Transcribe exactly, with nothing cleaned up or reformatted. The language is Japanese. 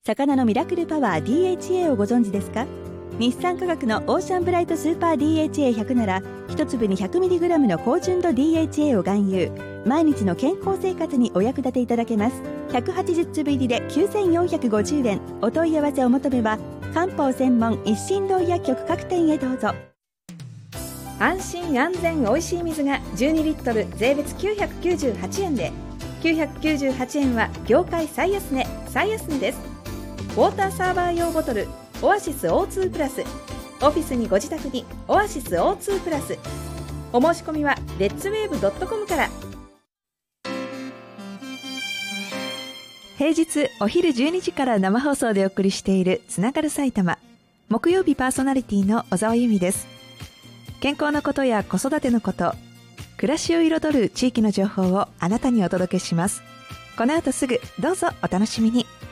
魚のミラクルパワー ディーエイチエー をご存知ですか？日産化学のオーシャンブライトスーパー ディーエイチエーひゃく なら、一粒に ひゃくミリグラム の高純度 ディーエイチエー を含有。毎日の健康生活にお役立ていただけます。ひゃくはちじゅうつぶ入りできゅうせんよんひゃくごじゅうえん。お問い合わせお求めは漢方専門一心堂薬局各店へどうぞ。安心安全おいしい水がじゅうにリットル税別きゅうひゃくきゅうじゅうはちえんで、きゅうひゃくきゅうじゅうはちえんは業界最安値最安値です。ウォーターサーバー用ボトルオアシス オーツー プラス、オフィスにご自宅にオアシス オーツー プラス。お申し込みはレッツウェーブドットコムから。平日お昼じゅうにじから生放送でお送りしているつながる埼玉。木曜日パーソナリティの小沢由美です。健康のことや子育てのこと、暮らしを彩る地域の情報をあなたにお届けします。この後すぐどうぞお楽しみに。